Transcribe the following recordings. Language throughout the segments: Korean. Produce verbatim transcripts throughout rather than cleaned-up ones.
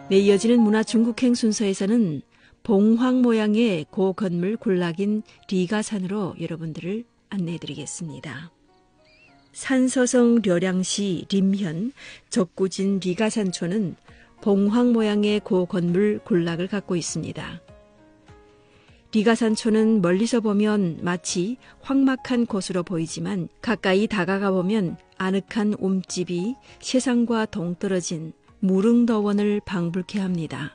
네, 이어지는 문화 중국행 순서에서는 봉황 모양의 고 건물 군락인 리가산으로 여러분들을 안내해드리겠습니다. 산서성 려량시 림현 적구진 리가산촌은 봉황 모양의 고 건물 군락을 갖고 있습니다. 리가산촌은 멀리서 보면 마치 황막한 곳으로 보이지만 가까이 다가가 보면 아늑한 움집이 세상과 동떨어진 무릉더원을 방불케 합니다.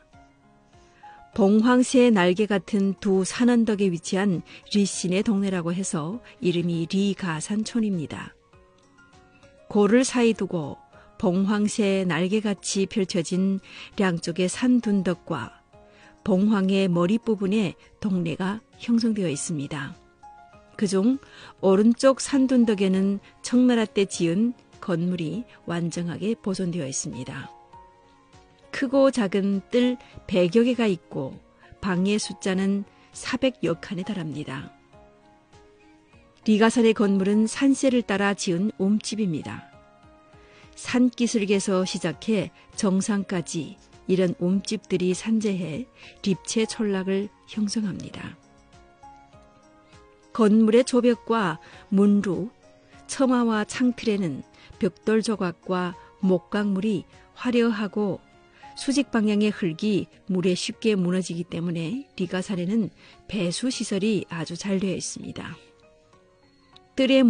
봉황새의 날개 같은 두 산언덕에 위치한 리신의 동네라고 해서 이름이 리가산촌입니다. 고를 사이 두고 봉황새의 날개같이 펼쳐진 양쪽의 산둔덕과 봉황의 머리 부분에 동네가 형성되어 있습니다. 그중 오른쪽 산둔덕에는 청나라 때 지은 건물이 완전하게 보존되어 있습니다. 크고 작은 뜰 백여 개가 있고 방의 숫자는 사백여 칸에 달합니다. 리가산의 건물은 산세를 따라 지은 움집입니다. 산기슭에서 시작해 정상까지 이런 움집들이 산재해 립체촌락을 형성합니다. 건물의 조벽과 문루, 처마와 창틀에는 벽돌 조각과 목각물이 화려하고 수직 방향의 흙이 물에 쉽게 무너지기 때문에 리가산에는 배수 시설이 아주 잘 되어 있습니다. 뜰의